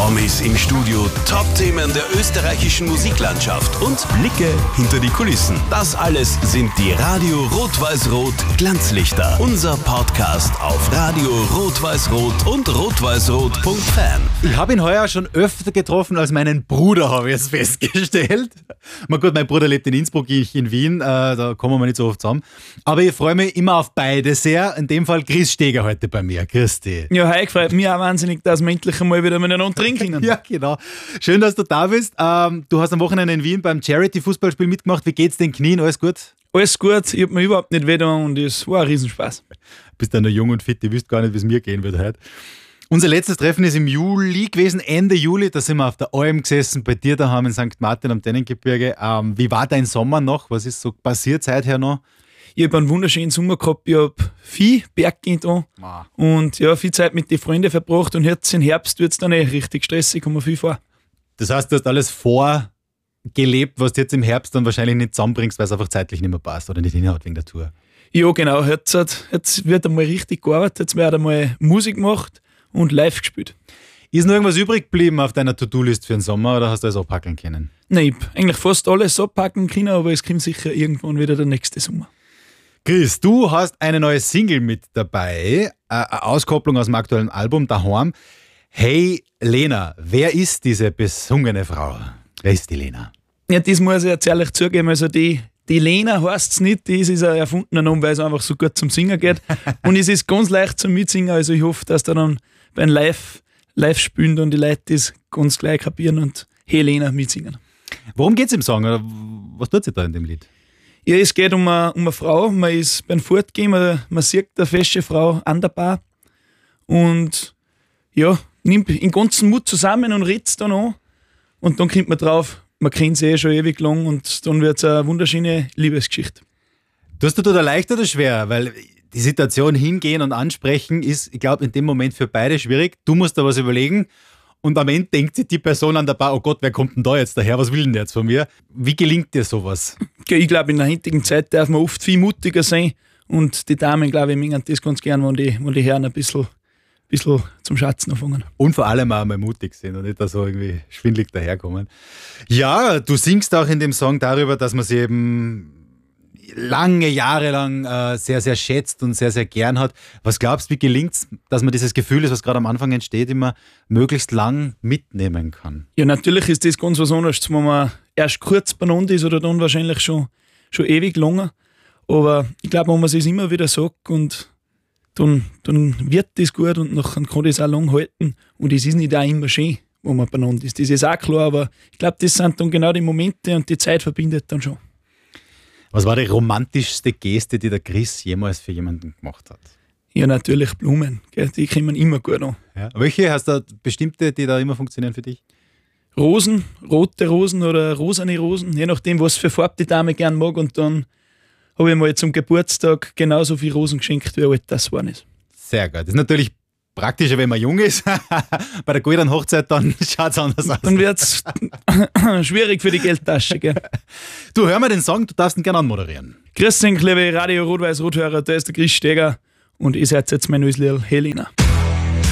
Promis im Studio, Top-Themen der österreichischen Musiklandschaft und Blicke hinter die Kulissen. Das alles sind die Radio Rot-Weiß-Rot Glanzlichter. Unser Podcast auf Radio Rot-Weiß-Rot und rotweißrot.fan. Ich habe ihn heuer schon öfter getroffen als meinen Bruder, habe ich jetzt festgestellt. Mal gut, mein Bruder lebt in Innsbruck, ich in Wien, da kommen wir nicht so oft zusammen. Aber ich freue mich immer auf beide sehr. In dem Fall Chris Steger heute bei mir. Grüß dich. Ja, hi, freut mich auch wahnsinnig, dass wir endlich einmal wieder miteinander trinken können. Ja, genau. Schön, dass du da bist. Du hast am Wochenende in Wien beim Charity-Fußballspiel mitgemacht. Wie geht's den Knien? Alles gut? Alles gut, ich habe mir überhaupt nicht weh und es war ein Riesenspaß. Du bist ja noch jung und fit, ich wüsste gar nicht, wie es mir gehen wird heute. Unser letztes Treffen ist im Juli gewesen, Ende Juli. Da sind wir auf der Alm gesessen, bei dir daheim in St. Martin am Tennengebirge. Wie war dein Sommer noch? Was ist so passiert seither noch? Ich habe einen wunderschönen Sommer gehabt, ich habe viel Berggehen da und ja, viel Zeit mit den Freunden verbracht und jetzt im Herbst wird es dann richtig stressig, kommen wir viel vor. Das heißt, du hast alles vorgelebt, was du jetzt im Herbst dann wahrscheinlich nicht zusammenbringst, weil es einfach zeitlich nicht mehr passt oder nicht hinhaut wegen der Tour. Ja genau, jetzt wird einmal richtig gearbeitet, jetzt wird einmal Musik gemacht und live gespielt. Ist noch irgendwas übrig geblieben auf deiner To-Do-List für den Sommer oder hast du alles abpacken können? Nein, ich habe eigentlich fast alles abpacken können, aber es kommt sicher irgendwann wieder der nächste Sommer. Chris, du hast eine neue Single mit dabei, eine Auskopplung aus dem aktuellen Album Daheim. Hey Lena, wer ist diese besungene Frau? Wer ist die Lena? Ja, das muss ich jetzt ehrlich zugeben, also die Lena heißt es nicht, das ist ein erfundener Name, weil es einfach so gut zum Singen geht. Und es ist ganz leicht zum Mitsingen, also ich hoffe, dass da dann beim Live-Spielen dann die Leute das ganz gleich kapieren und Hey Lena mitsingen. Worum geht es im Song oder was tut sie da in dem Lied? Ja, es geht um eine Frau, man ist beim Fortgehen, man sieht eine fesche Frau an der Bar und ja, nimmt den ganzen Mut zusammen und redet es dann an und dann kommt man drauf, man kennt sie schon ewig lang und dann wird es eine wunderschöne Liebesgeschichte. Tust du da leicht oder schwer? Weil die Situation hingehen und ansprechen ist, ich glaube, in dem Moment für beide schwierig. Du musst da was überlegen und am Ende denkt sich die Person an der Bar, oh Gott, wer kommt denn da jetzt daher? Was will denn der jetzt von mir? Wie gelingt dir sowas? Ich glaube, in der heutigen Zeit darf man oft viel mutiger sein und die Damen, glaube ich, mengen das ganz gern, wenn die Herren ein bisschen zum Schatzen anfangen. Und vor allem auch mal mutig sind und nicht da so irgendwie schwindelig daherkommen. Ja, du singst auch in dem Song darüber, dass man sie eben lange Jahre lang sehr, sehr schätzt und sehr, sehr gern hat. Was glaubst du, wie gelingt es, dass man dieses Gefühl, das was gerade am Anfang entsteht, immer möglichst lang mitnehmen kann? Ja, natürlich ist das ganz was anderes, wenn man erst kurz beieinander ist oder dann wahrscheinlich schon ewig lange. Aber ich glaube, wenn man es immer wieder sagt und dann wird das gut und dann kann das auch lang halten. Und es ist nicht auch immer schön, wenn man beieinander ist. Das ist auch klar, aber ich glaube, das sind dann genau die Momente und die Zeit verbindet dann schon. Was war die romantischste Geste, die der Chris jemals für jemanden gemacht hat? Ja, natürlich Blumen. Gell? Die kommen immer gut an. Ja. Welche? Hast du bestimmte, die da immer funktionieren für dich? Rosen, rote Rosen oder rosane Rosen, je nachdem, was für Farbe die Dame gern mag. Und dann habe ich mal zum Geburtstag genauso viel Rosen geschenkt, wie alt das war. Sehr gut. Das ist natürlich praktischer, wenn man jung ist. Bei der goldenen Hochzeit dann schaut es anders aus. Dann wird es schwierig für die Geldtasche. Gell? Du, hör mal den Song, du darfst ihn gerne anmoderieren. Grüß dich, liebe Radio Rot-Weiß-Rot-Hörer, da ist der Chris Steger und ihr seid jetzt mein neues Lied Helena.